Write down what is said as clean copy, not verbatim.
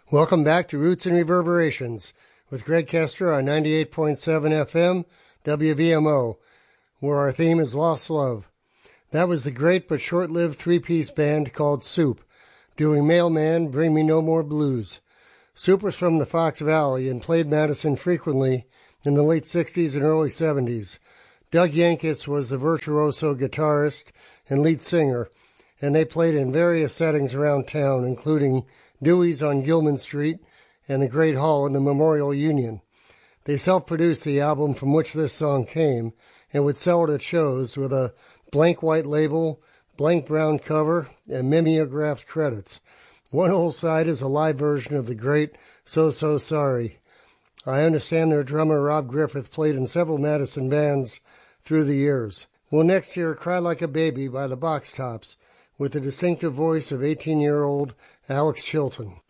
Welcome back to Roots and Reverberations with Greg Kester on 98.7 FM WVMO, where our theme is Lost Love. That was the great but short-lived three-piece band called Soup, doing Mailman, Bring Me No More Blues. Soup was from the Fox Valley and played Madison frequently in the late 60s and early 70s. Doug Yankus was the virtuoso guitarist and lead singer, and they played in various settings around town, including Dewey's on Gilman Street and the Great Hall in the Memorial Union. They self-produced the album from which this song came and would sell it at shows with a blank white label, blank brown cover, and mimeographed credits. One whole side is a live version of the great So So Sorry. I understand their drummer Rob Griffith played in several Madison bands through the years. We'll next hear Cry Like a Baby by the Box Tops with the distinctive voice of 18-year-old Alex Chilton.